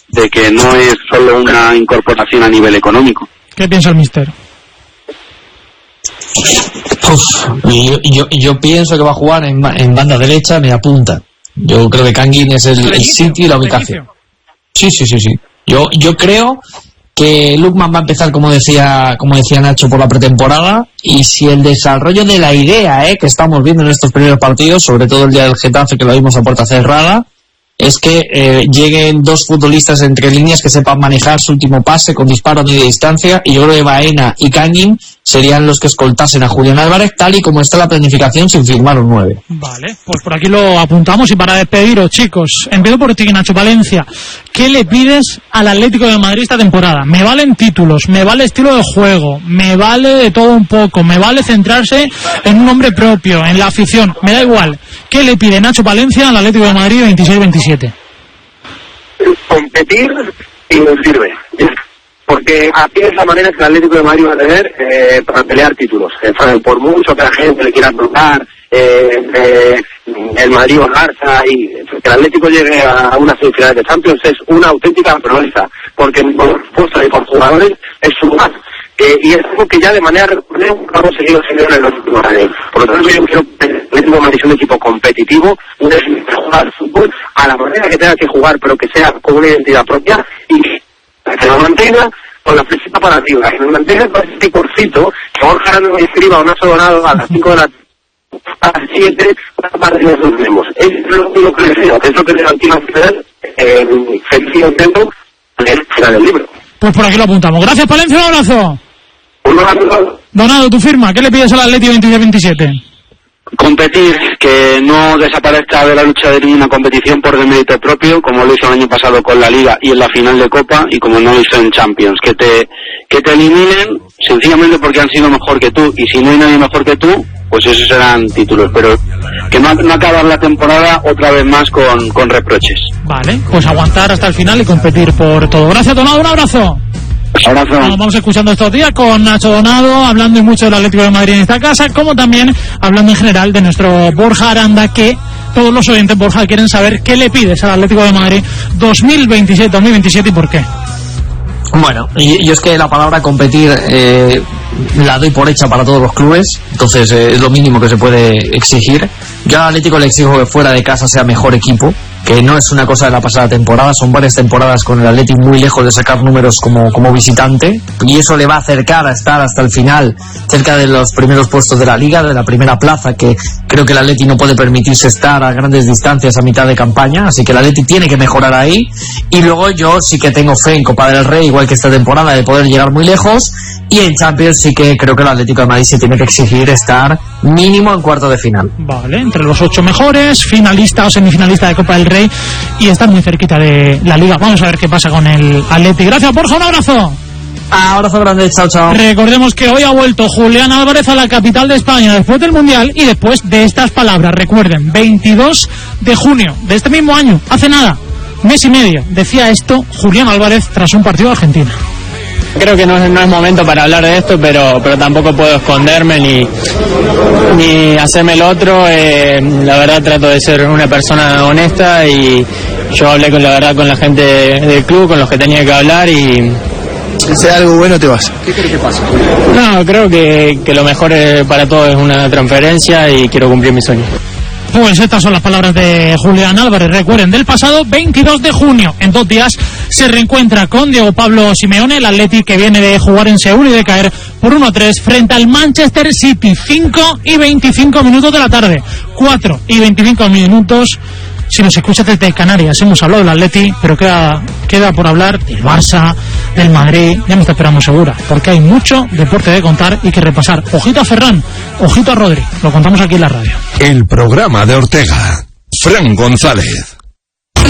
de que no es solo una incorporación a nivel económico. ¿Qué piensa el míster? Yo pienso que va a jugar en banda derecha, media punta. Yo creo que Kangin es el sitio y la ubicación. Sí. Yo creo que Lookman va a empezar, como decía Nacho, por la pretemporada, y si el desarrollo de la idea que estamos viendo en estos primeros partidos, sobre todo el día del Getafe, que lo vimos a puerta cerrada, es que lleguen dos futbolistas entre líneas que sepan manejar su último pase con disparo a media distancia, y yo creo que Baena y Kangin serían los que escoltasen a Julián Álvarez, tal y como está la planificación, sin firmar un 9. Vale, pues por aquí lo apuntamos. Y para despediros, chicos, empiezo por ti, Nacho Palencia. ¿Qué le pides al Atlético de Madrid esta temporada? Me valen títulos, me vale estilo de juego, me vale de todo un poco, me vale centrarse en un nombre propio, en la afición, me da igual. ¿Qué le pide Nacho Palencia al Atlético de Madrid 26-27? Competir y nos sirve. Porque aquí es la manera que el Atlético de Madrid va a tener para pelear títulos. Por mucho que la gente le quiera probar el Madrid o el Barça, y que el Atlético llegue a una semifinal de Champions es una auténtica proeza, porque por fuerza y por jugadores es su más. Y es algo que ya de manera recurrente ha conseguido en los últimos años. Por lo tanto, yo creo que el Atlético de Madrid es un equipo competitivo, un equipo que juega al fútbol a la manera que tenga que jugar, pero que sea con una identidad propia, y que lo mantenga con la flexión para arriba, que lo mantenga con ese picorcito, que Borja ahora no escriba o Nacho Donado a las 5 de la a las 7, para que nos vemos. Es lo único que le deseo, que es lo que le garantiza a Fidel, feliz y contento en el final del libro. Pues por aquí lo apuntamos. Gracias, Palencia, un abrazo. Un abrazo. Donado, tu firma, ¿qué le pides al Atleti 26-27? Competir, que no desaparezca de la lucha de ninguna competición por demérito propio, como lo hizo el año pasado con la Liga y en la final de Copa, y como no lo hizo en Champions. Que te eliminen sencillamente porque han sido mejor que tú, y si no hay nadie mejor que tú, pues esos serán títulos, pero que no acabar la temporada otra vez más con reproches. Vale, pues aguantar hasta el final y competir por todo. Gracias, Donado, un abrazo. Nos vamos escuchando estos días con Nacho Donado, hablando mucho del Atlético de Madrid en esta casa, como también hablando en general de nuestro Borja Aranda, que todos los oyentes, Borja, quieren saber qué le pides al Atlético de Madrid 2027 y por qué. Bueno, yo es que la palabra competir la doy por hecha para todos los clubes, entonces es lo mínimo que se puede exigir. Yo al Atlético le exijo que fuera de casa sea mejor equipo, que no es una cosa de la pasada temporada, son varias temporadas con el Atlético muy lejos de sacar números como visitante, y eso le va a acercar a estar hasta el final cerca de los primeros puestos de la Liga, de la primera plaza, que creo que el Atlético no puede permitirse estar a grandes distancias a mitad de campaña, así que el Atlético tiene que mejorar ahí. Y luego yo sí que tengo fe en Copa del Rey, igual que esta temporada, de poder llegar muy lejos, y en Champions sí que creo que el Atlético de Madrid se tiene que exigir estar mínimo en cuarto de final. Vale, entre los 8 mejores, finalista o semifinalista de Copa del Rey, y estar muy cerquita de la Liga. Vamos a ver qué pasa con el Atlético. Gracias, Borja, un abrazo. Abrazo grande, chao, chao. Recordemos que hoy ha vuelto Julián Álvarez a la capital de España después del Mundial y después de estas palabras. Recuerden, 22 de junio de este mismo año, hace nada, mes y medio, decía esto Julián Álvarez tras un partido de Argentina. Creo que no es momento para hablar de esto, pero tampoco puedo esconderme ni hacerme el otro. La verdad trato de ser una persona honesta, y yo hablé con la gente del club, con los que tenía que hablar, y si sea algo bueno te vas. ¿Qué crees que pasa? No, creo que lo mejor para todos es una transferencia y quiero cumplir mi sueño. Pues estas son las palabras de Julián Álvarez. Recuerden, del pasado 22 de junio, en 2 días, se reencuentra con Diego Pablo Simeone, el Atleti que viene de jugar en Seúl y de caer por 1-3 frente al Manchester City. 5:25 de la tarde. 4:25. Si nos escuchas desde Canarias, hemos hablado del Atleti, pero queda por hablar del Barça, del Madrid. Ya me está esperando segura, porque hay mucho deporte de contar y que repasar. Ojito a Ferran, ojito a Rodri, lo contamos aquí en la radio. El programa de Ortega, Fran González.